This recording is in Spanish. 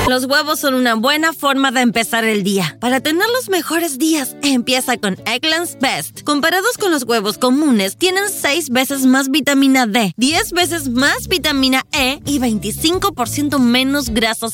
Los huevos son una buena forma de empezar el día. Para tener los mejores días, empieza con Eggland's Best. Comparados con los huevos comunes, tienen 6 veces más vitamina D, 10 veces más vitamina E y 25% menos grasas